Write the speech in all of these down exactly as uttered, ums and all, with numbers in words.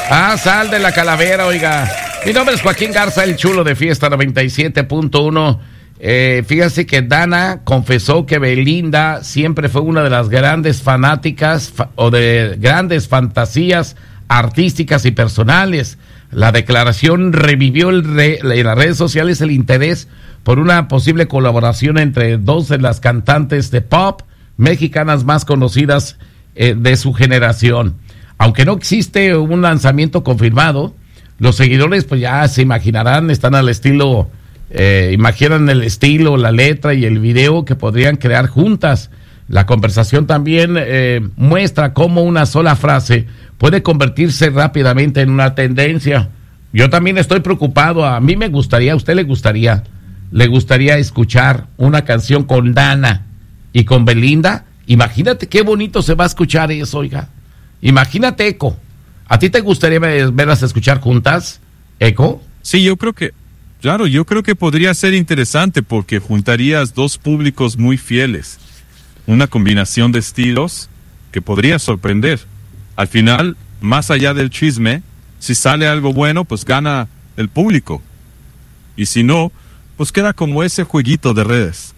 Ah, sal de la calavera, oiga. Mi nombre es Joaquín Garza, el chulo de Fiesta noventa y siete punto uno. Eh, fíjense que Dana confesó que Belinda siempre fue una de las grandes fanáticas fa- o de grandes fantasías artísticas y personales. La declaración revivió el re- en las redes sociales el interés por una posible colaboración entre dos de las cantantes de pop mexicanas más conocidas eh, de su generación. Aunque no existe un lanzamiento confirmado, los seguidores pues ya se imaginarán, están al estilo, eh, imaginan el estilo, la letra y el video que podrían crear juntas. La conversación también eh, muestra cómo una sola frase puede convertirse rápidamente en una tendencia. Yo también estoy preocupado, a mí me gustaría, a usted le gustaría, le gustaría escuchar una canción con Dana y con Belinda. Imagínate qué bonito se va a escuchar eso, oiga. Imagínate, Eco. ¿A ti te gustaría verlas escuchar juntas, Eco? Sí, yo creo que, claro, yo creo que podría ser interesante porque juntarías dos públicos muy fieles. Una combinación de estilos que podría sorprender. Al final, más allá del chisme, si sale algo bueno, pues gana el público. Y si no, pues queda como ese jueguito de redes.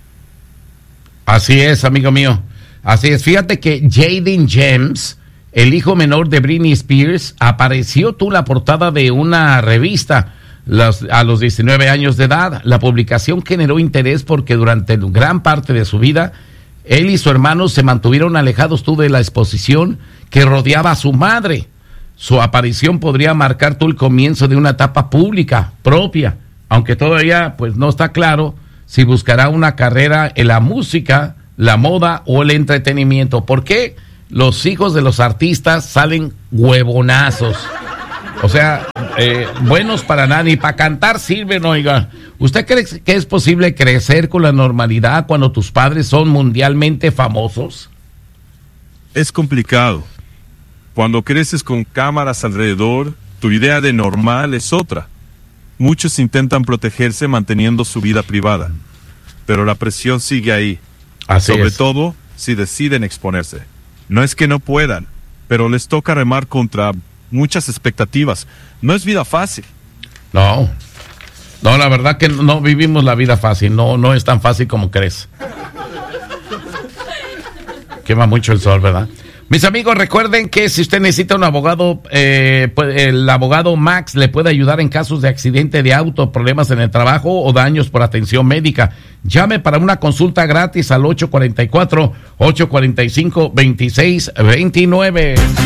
Así es, amigo mío. Así es. Fíjate que Jaden James, el hijo menor de Britney Spears, apareció tú en la portada de una revista los, a los diecinueve años de edad. La publicación generó interés porque durante gran parte de su vida, él y su hermano se mantuvieron alejados tú de la exposición que rodeaba a su madre. Su aparición podría marcar tú el comienzo de una etapa pública propia, aunque todavía pues no está claro si buscará una carrera en la música, la moda o el entretenimiento. ¿Por qué los hijos de los artistas salen huevonazos? O sea, eh, buenos para nada, ni para cantar sirven, oiga. ¿Usted cree que es posible crecer con la normalidad cuando tus padres son mundialmente famosos? Es complicado. Cuando creces con cámaras alrededor, tu idea de normal es otra. Muchos intentan protegerse manteniendo su vida privada, pero la presión sigue ahí. Así Sobre es. todo si deciden exponerse. No es que no puedan, pero les toca remar contra muchas expectativas. No es vida fácil. No, no, la verdad que no vivimos la vida fácil, no, no es tan fácil como crees. Quema mucho el sol, ¿verdad? Mis amigos, recuerden que si usted necesita un abogado, eh, el abogado Max le puede ayudar en casos de accidente de auto, problemas en el trabajo o daños por atención médica. Llame para una consulta gratis al ocho cuatro cuatro, ocho cuatro cinco, dos seis dos nueve.